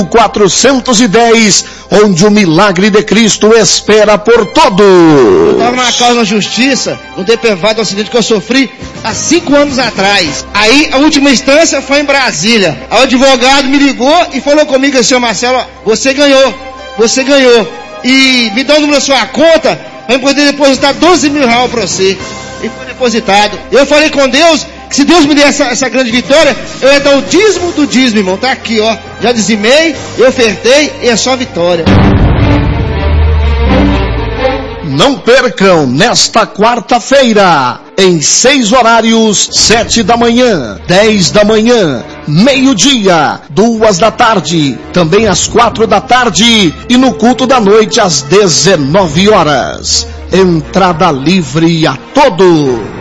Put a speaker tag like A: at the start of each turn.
A: 410, onde o milagre de Cristo espera por todos.
B: Eu estava numa causa na justiça, no DPVAT do acidente que eu sofri há 5 anos atrás. Aí a última instância foi em Brasília. Aí o advogado me ligou e falou comigo assim: Marcelo, você ganhou. E me dá o número da sua conta para eu poder depositar 12 mil reais para você. E foi depositado. Eu falei com Deus que se Deus me der essa grande vitória, eu ia dar o dízimo do dízimo, irmão. Tá aqui, ó. Já dizimei, eu ofertei e é só vitória.
A: Não percam nesta quarta-feira, em 6 horários, 7 da manhã, 10 da manhã, meio-dia, 2 da tarde, também às 4 da tarde e no culto da noite às 19 horas. Entrada livre a todos.